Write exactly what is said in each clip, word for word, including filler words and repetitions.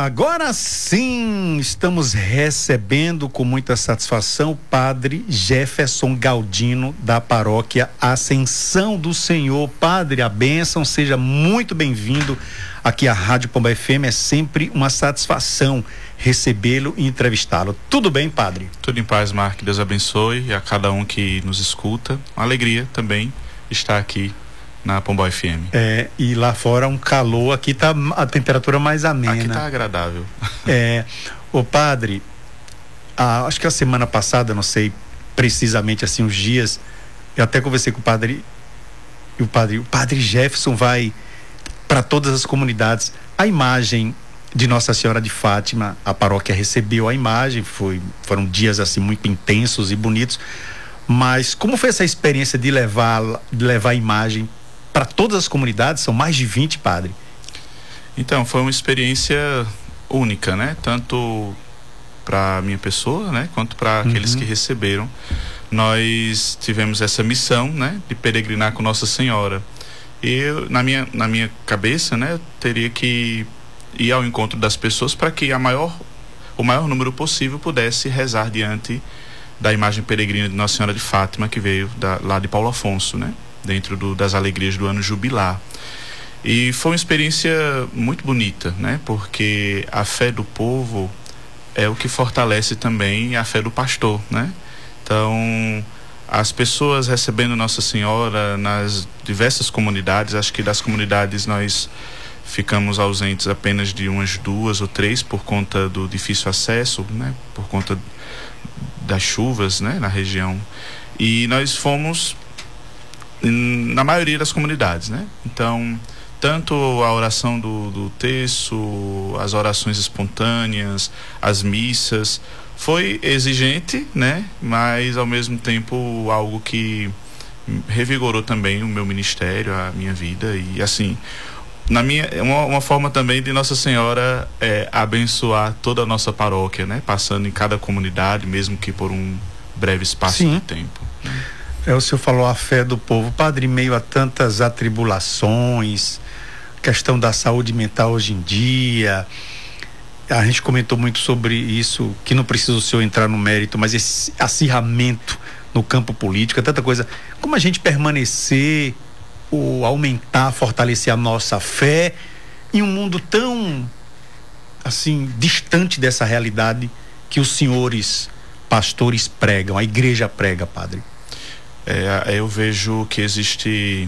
Agora sim, estamos recebendo com muita satisfação o Padre Jefferson Galdino, da paróquia Ascensão do Senhor. Padre, a bênção, seja muito bem-vindo aqui à Rádio Pomba F M. É sempre uma satisfação recebê-lo e entrevistá-lo. Tudo bem, Padre? Tudo em paz, Mark. Deus abençoe e a cada um que nos escuta. Uma alegria também estar aqui na Pomba F M. É, e lá fora um calor, aqui tá a temperatura mais amena. Aqui tá agradável. É, ô Padre, a, acho que a semana passada, não sei precisamente assim os dias, eu até conversei com o Padre, e o Padre, o Padre Jefferson vai para todas as comunidades. A imagem de Nossa Senhora de Fátima, a paróquia recebeu a imagem, foi, foram dias assim muito intensos e bonitos, mas como foi essa experiência de levar, de levar a imagem para todas as comunidades? São mais de vinte, Padre. Então, foi uma experiência única, né? Tanto para a minha pessoa, né? Quanto para Uhum. aqueles que receberam. Nós tivemos essa missão, né? De peregrinar com Nossa Senhora. E eu, na minha, na minha cabeça, né? Eu teria que ir ao encontro das pessoas para que a maior, o maior número possível pudesse rezar diante da imagem peregrina de Nossa Senhora de Fátima, que veio da, lá de Paulo Afonso, né? Dentro do, das alegrias do ano jubilar. E foi uma experiência muito bonita, né? Porque a fé do povo é o que fortalece também a fé do pastor, né? Então, as pessoas recebendo Nossa Senhora nas diversas comunidades, acho que das comunidades nós ficamos ausentes apenas de umas duas ou três por conta do difícil acesso, né? Por conta das chuvas, né? Na região. E nós fomos na maioria das comunidades, né? Então, tanto a oração do, do terço, as orações espontâneas, as missas, foi exigente, né? Mas ao mesmo tempo algo que revigorou também o meu ministério, a minha vida. E assim, na minha, uma, uma forma também de Nossa Senhora é, abençoar toda a nossa paróquia, né? Passando em cada comunidade, mesmo que por um breve espaço Sim. de tempo. É, o senhor falou a fé do povo. Padre, em meio a tantas atribulações, questão da saúde mental hoje em dia, a gente comentou muito sobre isso, que não precisa o senhor entrar no mérito, mas esse acirramento no campo político, é tanta coisa. Como a gente permanecer, ou aumentar, fortalecer a nossa fé em um mundo tão, assim, distante dessa realidade que os senhores pastores pregam, a igreja prega, Padre? É, eu vejo que existe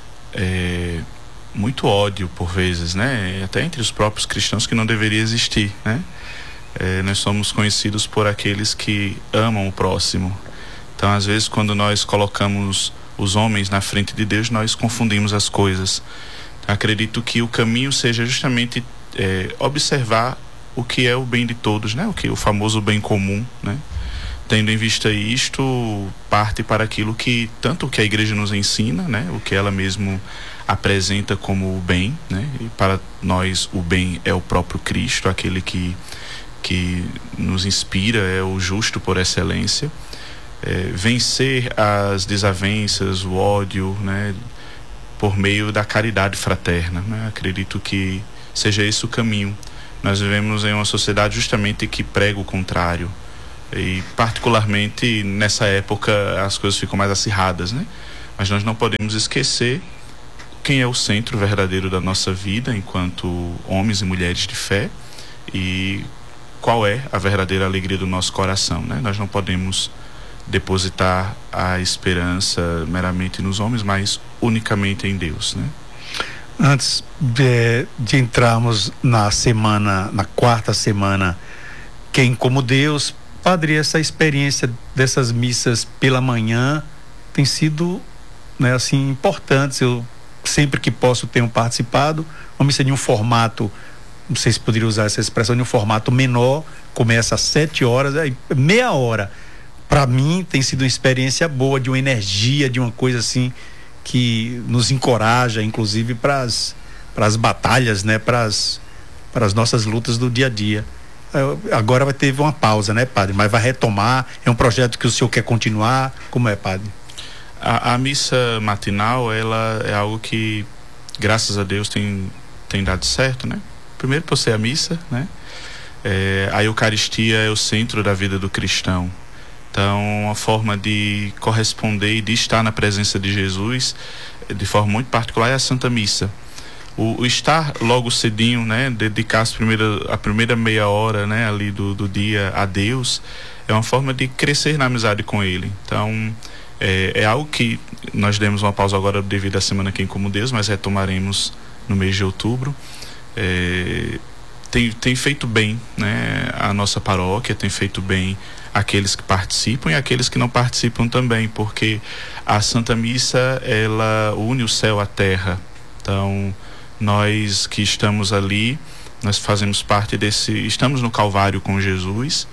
é, muito ódio por vezes, né? Até entre os próprios cristãos, que não deveria existir, né? É, nós somos conhecidos por aqueles que amam o próximo. Então, às vezes, quando nós colocamos os homens na frente de Deus, nós confundimos as coisas. Então, acredito que o caminho seja justamente é, observar o que é o bem de todos, né? O que é o famoso bem comum, né? Tendo em vista isto, parte para aquilo que, tanto o que a igreja nos ensina, né? O que ela mesmo apresenta como o bem, né? E para nós o bem é o próprio Cristo, aquele que, que nos inspira, é o justo por excelência. É, vencer as desavenças, o ódio, né? Por meio da caridade fraterna, né? Acredito que seja esse o caminho. Nós vivemos em uma sociedade justamente que prega o contrário. E particularmente nessa época as coisas ficam mais acirradas, né? Mas nós não podemos esquecer quem é o centro verdadeiro da nossa vida enquanto homens e mulheres de fé e qual é a verdadeira alegria do nosso coração, né? Nós não podemos depositar a esperança meramente nos homens, mas unicamente em Deus, né? Antes de, de entrarmos na semana, na quarta semana, Quem como Deus, Padre, essa experiência dessas missas pela manhã tem sido, né, assim, importantes. Eu sempre que posso tenho participado. Uma missa de um formato, não sei se poderia usar essa expressão, de um formato menor, começa às sete horas, aí meia hora. Para mim tem sido uma experiência boa, de uma energia, de uma coisa assim que nos encoraja, inclusive para as para as batalhas, né, para as para as nossas lutas do dia a dia. Agora vai ter uma pausa, né, Padre? Mas vai retomar. É um projeto que o senhor quer continuar? Como é, Padre? A, a missa matinal, ela é algo que, graças a Deus, tem, tem dado certo, né? Primeiro por ser a missa, né? É, a Eucaristia é o centro da vida do cristão. Então, uma forma de corresponder e de estar na presença de Jesus, de forma muito particular, é a Santa Missa. O, o estar logo cedinho, né, dedicar as primeiras, a primeira meia hora, né, ali do, do dia a Deus, é uma forma de crescer na amizade com Ele. Então, é, é algo que nós demos uma pausa agora devido à Semana Quem Como Deus, mas retomaremos no mês de outubro. É, tem, tem feito bem, né, a nossa paróquia, tem feito bem aqueles que participam e aqueles que não participam também, porque a Santa Missa, ela une o céu à terra. Então, nós que estamos ali, nós fazemos parte desse, estamos no Calvário com Jesus,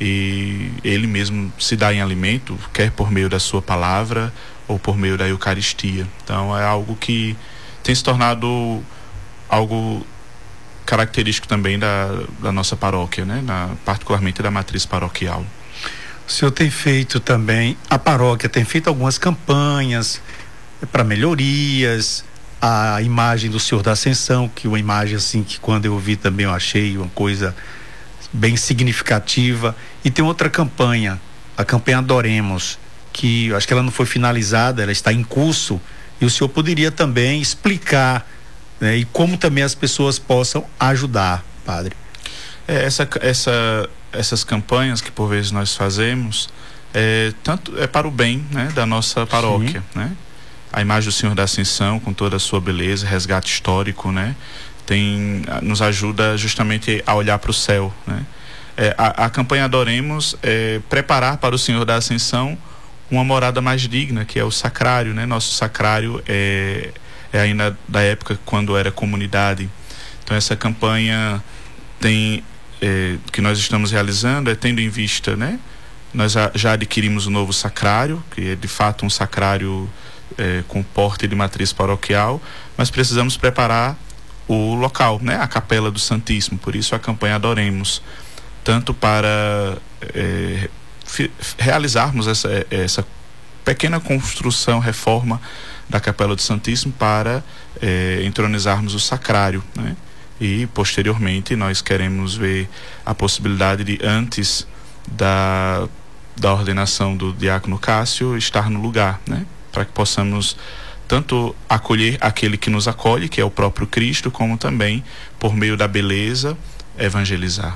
e Ele mesmo se dá em alimento, quer por meio da sua palavra ou por meio da Eucaristia. Então, é algo que tem se tornado algo característico também da, da nossa paróquia, né? Na, particularmente da matriz paroquial. O senhor tem feito também, a paróquia tem feito algumas campanhas para melhorias, a imagem do Senhor da Ascensão, que é uma imagem assim que quando eu vi também eu achei uma coisa bem significativa. E tem outra campanha, a campanha Adoremos, que eu acho que ela não foi finalizada, ela está em curso, e o senhor poderia também explicar, né, e como também as pessoas possam ajudar, padre. É, essa, essa, essas campanhas que por vezes nós fazemos, é, tanto é para o bem, né, da nossa paróquia, né? A imagem do Senhor da Ascensão, com toda a sua beleza, resgate histórico, né? Tem, nos ajuda justamente a olhar para o céu, né? É, a, a campanha Adoremos é preparar para o Senhor da Ascensão uma morada mais digna, que é o sacrário, né? Nosso sacrário é, é ainda da época quando era comunidade. Então essa campanha tem, é, que nós estamos realizando é tendo em vista, né? Nós já, já adquirimos o novo sacrário, que é de fato um sacrário é, com porte de matriz paroquial, mas precisamos preparar o local, né? A Capela do Santíssimo. Por isso a campanha Adoremos, tanto para é, fi, realizarmos essa, essa pequena construção, reforma da Capela do Santíssimo, para é, entronizarmos o sacrário, né? E posteriormente nós queremos ver a possibilidade de, antes da, da ordenação do diácono Cássio, estar no lugar, né? Para que possamos tanto acolher aquele que nos acolhe, que é o próprio Cristo, como também, por meio da beleza, evangelizar.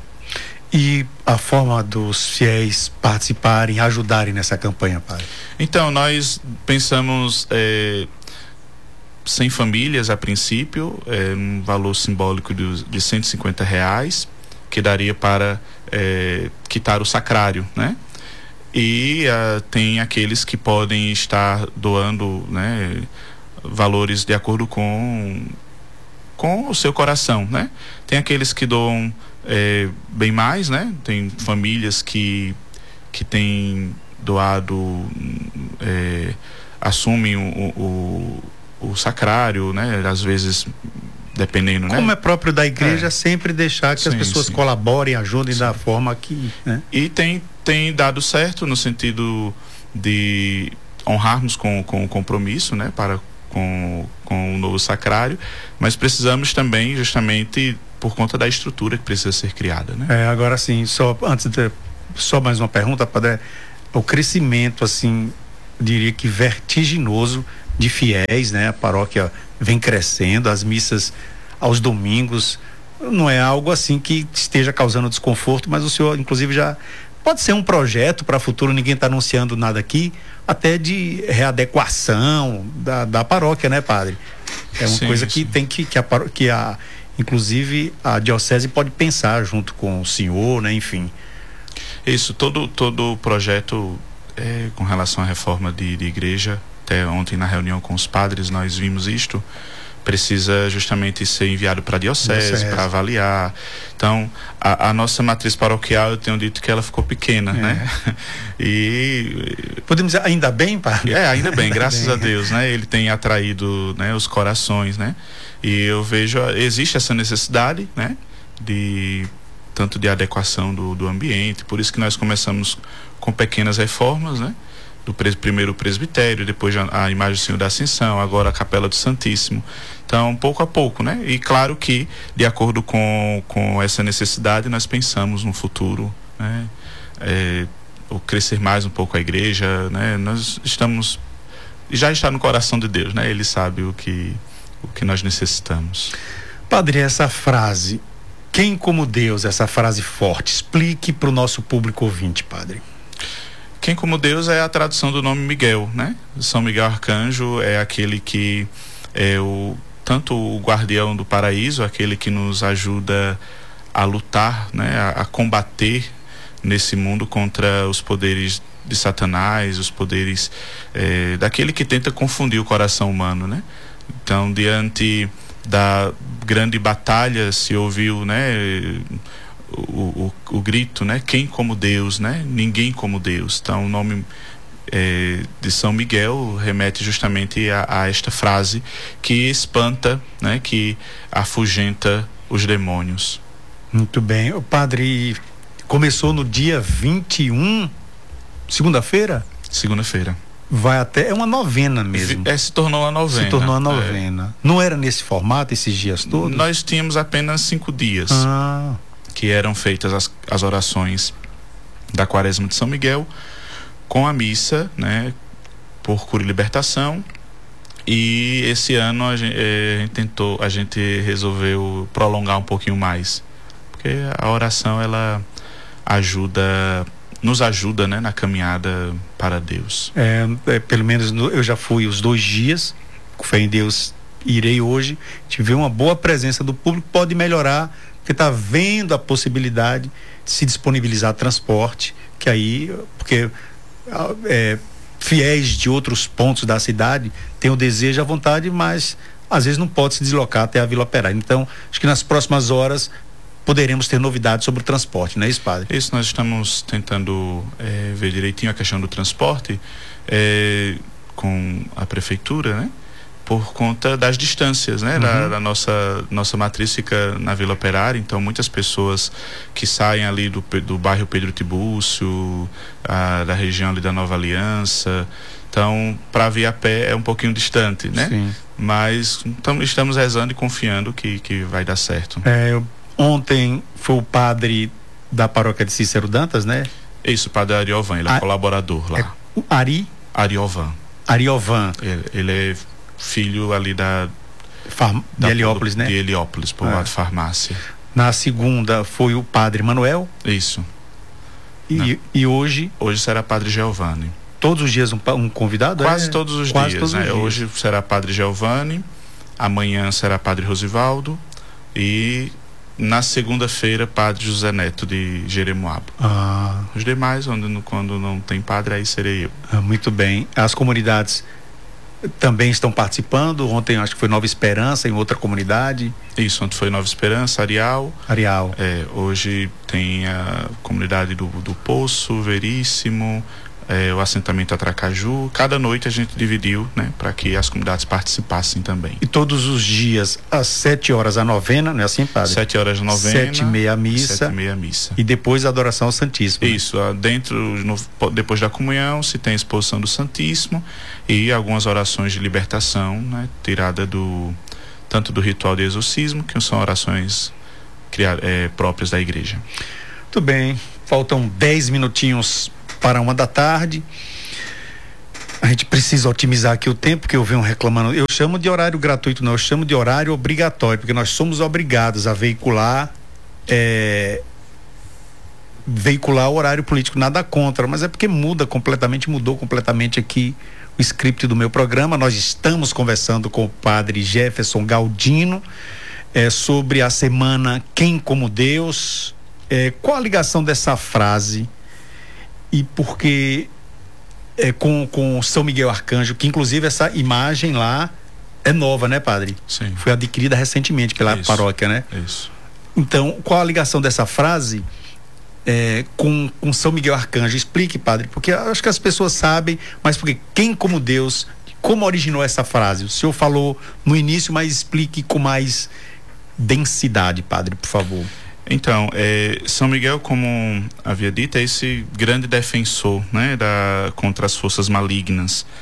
E a forma dos fiéis participarem, ajudarem nessa campanha, padre? Então, nós pensamos é, cem famílias a princípio, é, um valor simbólico de, de cento e cinquenta reais, que daria para é, quitar o sacrário, né? E uh, tem aqueles que podem estar doando, né, valores de acordo com, com o seu coração, né? Tem aqueles que doam é, bem mais, né? Tem famílias que, que têm doado, é, assumem o, o, o sacrário, né? Às vezes, dependendo, como né? é próprio da igreja, é. sempre deixar que sim, as pessoas sim. colaborem, ajudem sim. da forma que, né? E tem, tem dado certo no sentido de honrarmos com, com o compromisso, né? Para com, com o novo sacrário, mas precisamos também, justamente por conta da estrutura que precisa ser criada, né? É, agora sim, só antes de, só mais uma pergunta, padre. O crescimento, assim, diria que vertiginoso de fiéis, né? A paróquia vem crescendo, as missas aos domingos, não é algo assim que esteja causando desconforto, mas o senhor inclusive já pode ser um projeto para futuro, ninguém está anunciando nada aqui, até de readequação da, da paróquia, né, padre? É uma sim, coisa que sim. tem que, que, a, que a, inclusive a diocese pode pensar junto com o senhor, né, enfim. Isso, todo, todo projeto é, com relação à reforma de, de igreja, até ontem na reunião com os padres nós vimos isto, precisa justamente ser enviado para a diocese, para avaliar. Então, a, a nossa matriz paroquial, eu tenho dito que ela ficou pequena, é. né? E... podemos dizer, ainda bem, padre? É, ainda bem, ainda graças bem. a Deus, né? Ele tem atraído, né, os corações, né? E eu vejo, existe essa necessidade, né? De, tanto de adequação do, do ambiente, por isso que nós começamos com pequenas reformas, né? Do pres, primeiro o presbitério, depois a, a imagem do Senhor da Ascensão, agora a Capela do Santíssimo. Então, pouco a pouco, né? E claro que, de acordo com, com essa necessidade, nós pensamos no futuro, né? É, ou crescer mais um pouco a igreja, né? Nós estamos, já está no coração de Deus, né? Ele sabe o que, o que nós necessitamos. Padre, essa frase, quem como Deus, essa frase forte, explique para o nosso público ouvinte, Padre. Quem como Deus é a tradução do nome Miguel, né? São Miguel Arcanjo é aquele que é o tanto o guardião do paraíso, aquele que nos ajuda a lutar, né, a, a combater nesse mundo contra os poderes de Satanás, os poderes é, daquele que tenta confundir o coração humano, né? Então, diante da grande batalha, se ouviu, né, o, o, o grito, né, quem como Deus, né? Ninguém como Deus. Então, o nome É, de São Miguel remete justamente a, a esta frase que espanta, né, que afugenta os demônios. Muito bem. O padre começou no dia vinte e um, segunda-feira? Segunda-feira. Vai até, é uma novena mesmo. É, se tornou uma novena. Se tornou uma novena. É. Não era nesse formato esses dias todos? Nós tínhamos apenas cinco dias ah. que eram feitas as, as orações da Quaresma de São Miguel, com a missa, né, por cura e libertação. E esse ano a gente, a gente tentou, a gente resolveu prolongar um pouquinho mais, porque a oração ela ajuda, nos ajuda, né, na caminhada para Deus. É, é, pelo menos no, eu já fui os dois dias, com fé em Deus irei hoje, tive uma boa presença do público, pode melhorar, porque está vendo a possibilidade de se disponibilizar transporte, que aí, porque É, fiéis de outros pontos da cidade têm o desejo, a vontade, mas às vezes não pode se deslocar até a Vila Operária. Então, acho que nas próximas horas poderemos ter novidades sobre o transporte, não é isso, padre? Isso, nós estamos tentando é, ver direitinho a questão do transporte é, com a prefeitura, né? Por conta das distâncias, né? Uhum. Da, da nossa, nossa matriz fica na Vila Operária, então muitas pessoas que saem ali do, do bairro Pedro Tibúrcio, a, da região ali da Nova Aliança, então para vir a pé é um pouquinho distante, né? Sim. Mas tam, estamos rezando e confiando que, que vai dar certo. É, eu, ontem foi o padre da paróquia de Cícero Dantas, né? Isso, o padre Ariovan, ele é a, colaborador lá. É, o Ari? Ariovan. Ariovan. Ele, ele é filho ali da, Farm... da de Heliópolis, do, né? De Heliópolis, povoado de farmácia. Na segunda foi o padre Manuel. Isso. E, e hoje? Hoje será padre Giovanni. Todos os dias um, um convidado? Quase é? todos os Quase dias, todos né? os dias. Hoje será padre Giovanni, amanhã será padre Rosivaldo e na segunda-feira padre José Neto de Jeremoabo. Ah. Os demais, onde, quando não tem padre, aí serei eu. Ah, muito bem. As comunidades também estão participando. Ontem acho que foi Nova Esperança, em outra comunidade. Isso, ontem foi Nova Esperança, Areal. Areal. É, hoje tem a comunidade do, do Poço, Veríssimo, é, o assentamento Atracaju. Cada noite a gente dividiu, né, para que as comunidades participassem também. E todos os dias, às sete horas a novena, não é assim, padre? Sete horas a novena. Sete e meia a missa. Sete e meia a missa. E depois a adoração ao Santíssimo. Isso, né? Dentro, no, depois da comunhão, se tem a exposição do Santíssimo e algumas orações de libertação, né, tirada do, tanto do ritual de exorcismo, que são orações criar, é, próprias da igreja. Muito bem, faltam dez minutinhos para uma da tarde. A gente precisa otimizar aqui o tempo, que eu venho reclamando. Eu chamo de horário gratuito, não, eu chamo de horário obrigatório, porque nós somos obrigados a veicular é, veicular o horário político, nada contra, mas é porque muda completamente, mudou completamente aqui o script do meu programa. Nós estamos conversando com o padre Jefferson Galdino é, sobre a semana Quem como Deus. É, qual a ligação dessa frase e por que é, com, com São Miguel Arcanjo, que inclusive essa imagem lá é nova, né, padre? Sim. Foi adquirida recentemente pela Isso. paróquia, né? Isso. Então, qual a ligação dessa frase é, com, com São Miguel Arcanjo? Explique, padre, porque acho que as pessoas sabem, mas porque quem como Deus, como originou essa frase? O senhor falou no início, mas explique com mais densidade, padre, por favor. Então, é, São Miguel, como havia dito, é esse grande defensor, né, da, contra as forças malignas.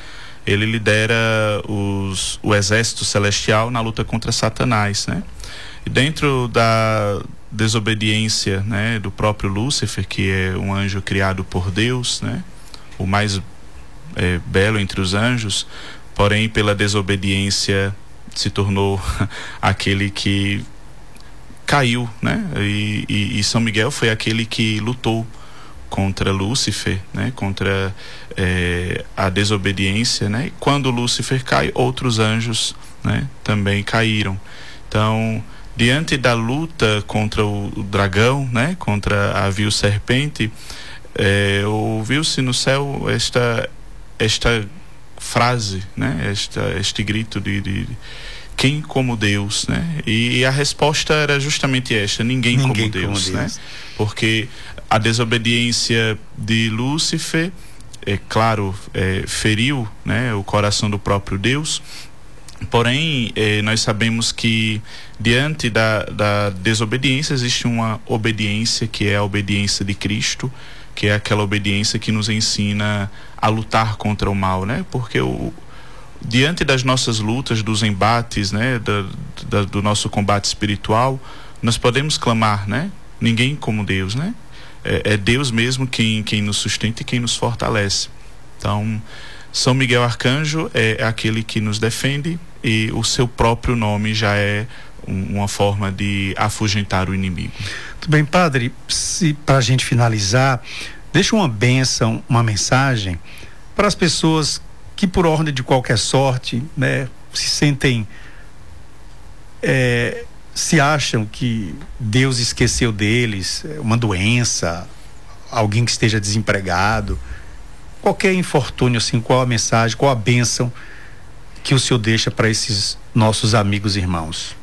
ele lidera os, o exército celestial na luta contra Satanás, né? E dentro da desobediência, né, do próprio Lúcifer, que é um anjo criado por Deus, né, o mais é, belo entre os anjos, porém pela desobediência se tornou aquele que caiu, né? E, e, e São Miguel foi aquele que lutou contra Lúcifer, né? Contra é, a desobediência, né? E quando Lúcifer cai, outros anjos, né, também caíram. Então, diante da luta contra o, o dragão, né, contra a vil serpente, é, ouviu-se no céu esta esta frase, né, esta este grito de, de quem como Deus, né? E, e a resposta era justamente esta: ninguém, ninguém como, Deus, como Deus, né? Porque a desobediência de Lúcifer, é claro, é, feriu, né, o coração do próprio Deus. Porém, eh, nós sabemos que diante da, da desobediência existe uma obediência, que é a obediência de Cristo, que é aquela obediência que nos ensina a lutar contra o mal, né? Porque o, diante das nossas lutas, dos embates, né, da, da, do nosso combate espiritual, nós podemos clamar, né? Ninguém como Deus, né? É, é Deus mesmo quem, quem nos sustenta e quem nos fortalece. Então, São Miguel Arcanjo é aquele que nos defende, e o seu próprio nome já é um, uma forma de afugentar o inimigo. Muito bem, padre, se para a gente finalizar, deixa uma bênção, uma mensagem para as pessoas que por ordem de qualquer sorte, né, se sentem, é, se acham que Deus esqueceu deles, uma doença, alguém que esteja desempregado, qualquer infortúnio, assim, qual a mensagem, qual a bênção que o senhor deixa para esses nossos amigos e irmãos?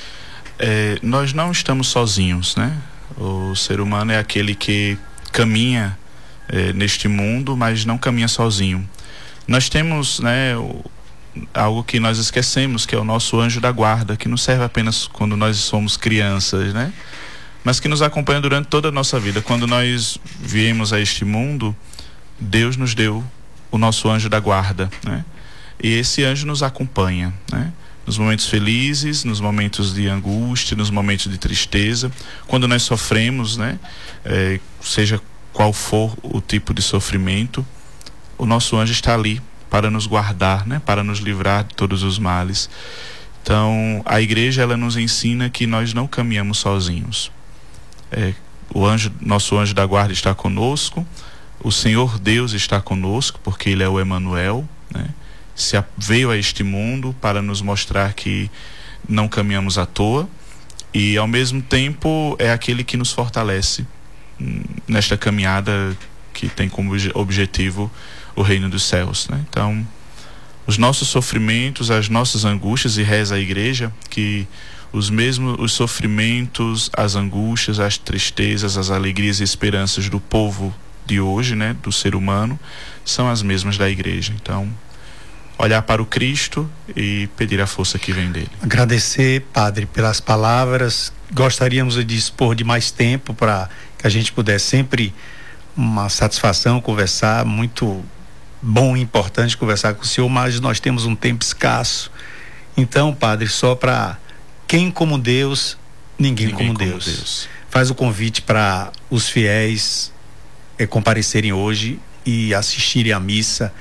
É, nós não estamos sozinhos, né? O ser humano é aquele que caminha é, neste mundo, mas não caminha sozinho. Nós temos, né, o, algo que nós esquecemos, que é o nosso anjo da guarda, que não serve apenas quando nós somos crianças, né? Mas que nos acompanha durante toda a nossa vida. Quando nós viemos a este mundo, Deus nos deu o nosso anjo da guarda, né? E esse anjo nos acompanha, né? Nos momentos felizes, nos momentos de angústia, nos momentos de tristeza, quando nós sofremos, né? É, seja qual for o tipo de sofrimento, o nosso anjo está ali para nos guardar, né? Para nos livrar de todos os males. Então, a igreja, ela nos ensina que nós não caminhamos sozinhos. É, o anjo, nosso anjo da guarda está conosco. O Senhor Deus está conosco, porque Ele é o Emanuel, né? Se a, veio a este mundo para nos mostrar que não caminhamos à toa, e ao mesmo tempo é aquele que nos fortalece hum, nesta caminhada que tem como objetivo o reino dos céus, né? Então, os nossos sofrimentos, as nossas angústias, e reza a igreja que os mesmos os sofrimentos, as angústias, as tristezas, as alegrias e esperanças do povo de hoje, né, do ser humano, são as mesmas da igreja. Então, olhar para o Cristo e pedir a força que vem dele. Agradecer, padre, pelas palavras. Gostaríamos de dispor de mais tempo para que a gente pudesse sempre, uma satisfação conversar, muito bom e importante conversar com o senhor, mas nós temos um tempo escasso. Então, padre, só para quem como Deus, ninguém, ninguém como, como Deus. Deus. Faz o convite para os fiéis é, comparecerem hoje e assistirem à missa.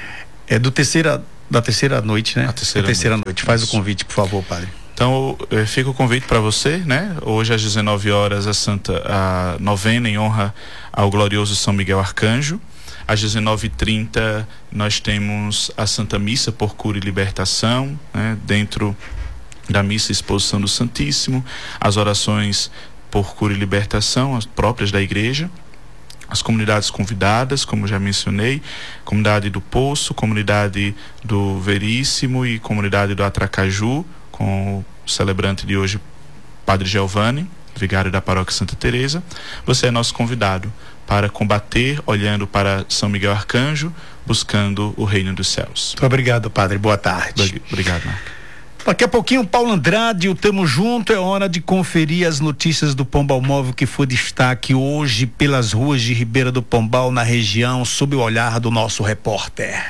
É do terceira, da terceira noite, né? A terceira, a terceira noite. noite. Faz Isso. o convite, por favor, padre. Então, eh, fica o convite para você, né? Hoje às dezenove horas a Santa a novena em honra ao glorioso São Miguel Arcanjo. Às dezenove e trinta nós temos a Santa Missa por cura e libertação, né? Dentro da missa, exposição do Santíssimo, as orações por cura e libertação, as próprias da igreja. As comunidades convidadas, como já mencionei, comunidade do Poço, comunidade do Veríssimo e comunidade do Atracaju, com o celebrante de hoje, Padre Giovanni, vigário da Paróquia Santa Teresa. Você é nosso convidado para combater, olhando para São Miguel Arcanjo, buscando o reino dos céus. Muito obrigado, padre. Boa tarde. Obrigado, Marco. Daqui a pouquinho, Paulo Andrade, o Tamo Junto. É hora de conferir as notícias do Pombal Móvel, que foi destaque hoje pelas ruas de Ribeira do Pombal, na região, sob o olhar do nosso repórter.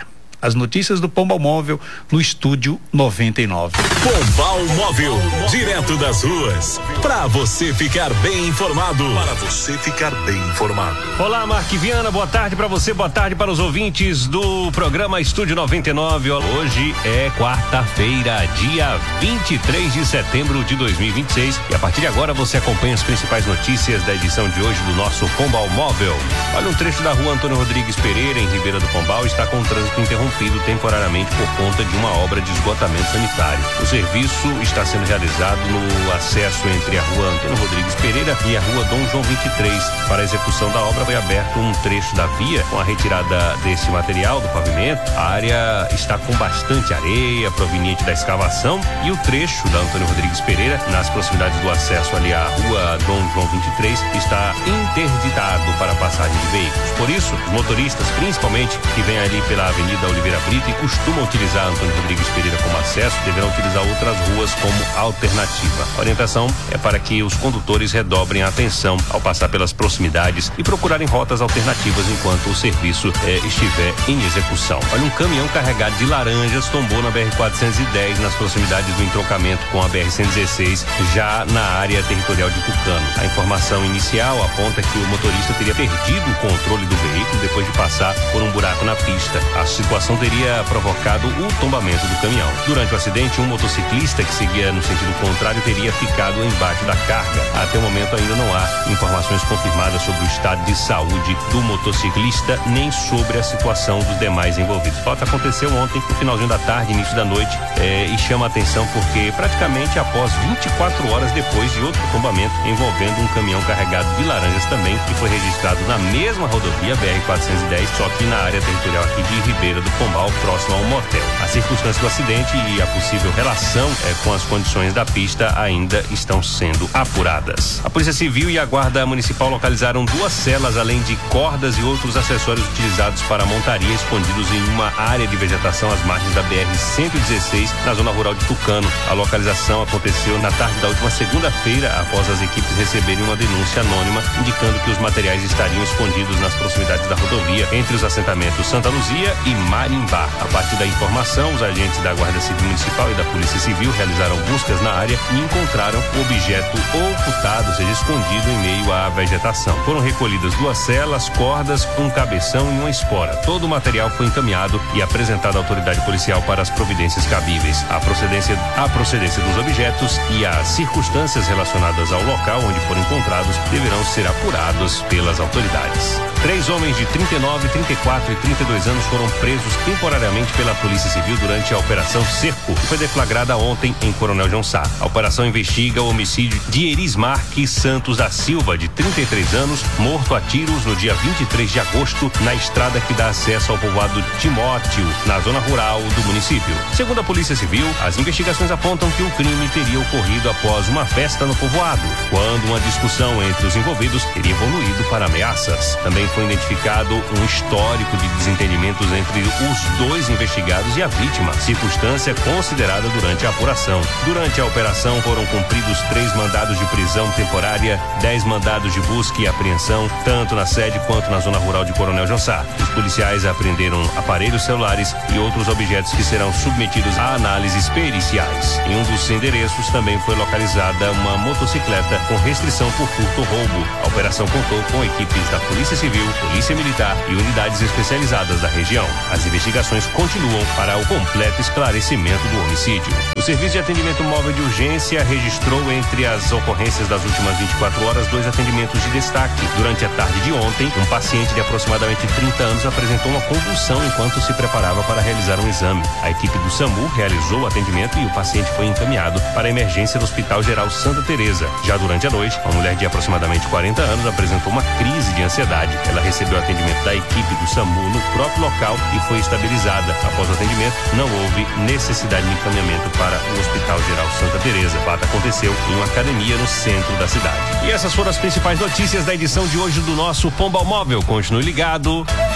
as notícias do Pombal Móvel no estúdio noventa e nove. Pombal Móvel, direto das ruas, para você ficar bem informado. Para você ficar bem informado. Olá, Mark Viana, boa tarde para você, boa tarde para os ouvintes do programa Estúdio noventa e nove. Hoje é quarta-feira, dia vinte e três de setembro de dois mil e vinte e seis, e a partir de agora você acompanha as principais notícias da edição de hoje do nosso Pombal Móvel. Olha, um trecho da rua Antônio Rodrigues Pereira, em Ribeira do Pombal, está com o trânsito interrompido temporariamente por conta de uma obra de esgotamento sanitário. O serviço está sendo realizado no acesso entre a rua Antônio Rodrigues Pereira e a rua Dom João vinte e três. Para a execução da obra foi aberto um trecho da via com a retirada desse material do pavimento. A área está com bastante areia proveniente da escavação e o trecho da Antônio Rodrigues Pereira, nas proximidades do acesso ali à rua Dom João vinte e três, está interditado para passagem de veículos. Por isso, os motoristas, principalmente que vêm ali pela Avenida Oliveira Brito e costumam utilizar Antônio Rodrigues Pereira como acesso, deverão utilizar outras ruas como alternativa. A orientação é para que os condutores redobrem a atenção ao passar pelas proximidades e procurarem rotas alternativas enquanto o serviço eh, estiver em execução. Olha, um caminhão carregado de laranjas tombou na B R quatrocentos e dez, nas proximidades do entroncamento com a B R cento e dezesseis, já na área territorial de Tucano. A informação inicial aponta que o motorista teria perdido o controle do veículo depois de passar por um buraco na pista. A situação teria provocado o tombamento do caminhão. Durante o acidente, um motociclista que seguia no sentido contrário teria ficado embaixo da carga. Até o momento ainda não há informações confirmadas sobre o estado de saúde do motociclista, nem sobre a situação dos demais envolvidos. O fato aconteceu ontem, no finalzinho da tarde, início da noite, é, e chama a atenção porque praticamente após vinte e quatro horas depois de outro tombamento envolvendo um caminhão carregado de laranjas também, que foi registrado na mesma rodovia B R quatrocentos e dez, só que na área territorial aqui de Ribeira do Pombal, próximo ao motel. As circunstâncias do acidente e a possível relação é, com as condições da pista ainda estão sendo apuradas. A Polícia Civil e a Guarda Municipal localizaram duas celas, além de cordas e outros acessórios utilizados para montaria, escondidos em uma área de vegetação às margens da B R cento e dezesseis, na zona rural de Tucano. A localização aconteceu na tarde da última segunda-feira, após as equipes receberem uma denúncia anônima indicando que os materiais estariam escondidos nas proximidades da rodovia, entre os assentamentos Santa Luzia e Marimbá. A partir da informação, os agentes da Guarda Civil Municipal e da Polícia Civil realizaram buscas na área e encontraram o objeto ocultado, ou seja, escondido em meio à vegetação. Foram recolhidas duas celas, cordas, um cabeção e uma espora. Todo o material foi encaminhado e apresentado à autoridade policial para as providências cabíveis. A procedência, a procedência dos objetos e as circunstâncias relacionadas ao local onde foram encontrados deverão ser apurados pelas autoridades. Três homens de trinta e nove, trinta e quatro e trinta e dois anos foram presos temporariamente pela Polícia Civil durante a Operação Cerco, que foi deflagrada ontem em Coronel João Sá. A operação investiga o homicídio de Erismarque Santos da Silva, de trinta e três anos, morto a tiros no dia vinte e três de agosto, na estrada que dá acesso ao povoado Timóteo, na zona rural do município. Segundo a Polícia Civil, as investigações apontam que o crime teria ocorrido após uma festa no povoado, quando uma discussão entre os envolvidos teria evoluído para ameaças. Também foi identificado um histórico de desentendimentos entre os dois investigados e a vítima, circunstância considerada durante a apuração. Durante a operação foram cumpridos três mandados de prisão temporária, dez mandados de busca e apreensão, tanto na sede quanto na zona rural de Coronel João Sá. Os policiais apreenderam aparelhos celulares e outros objetos que serão submetidos a análises periciais. Em um dos endereços também foi localizada uma motocicleta com restrição por furto ou roubo. A operação contou com equipes da Polícia Civil, Polícia Militar e unidades especializadas da região. As investigações continuam para o completo esclarecimento do homicídio. O Serviço de Atendimento Móvel de Urgência registrou entre as ocorrências das últimas vinte e quatro horas dois atendimentos de destaque. Durante a tarde de ontem, um paciente de aproximadamente trinta anos apresentou uma convulsão enquanto se preparava para realizar um exame. A equipe do SAMU realizou o atendimento e o paciente foi encaminhado para a emergência do Hospital Geral Santa Teresa. Já durante a noite, uma mulher de aproximadamente quarenta anos apresentou uma crise de ansiedade. Ela recebeu atendimento da equipe do SAMU no próprio local e foi estabilizada. Após o atendimento, não houve necessidade de encaminhamento para o Hospital Geral Santa Teresa. O fato aconteceu em uma academia no centro da cidade. E essas foram as principais notícias da edição de hoje do nosso Pombal Móvel. Continue ligado.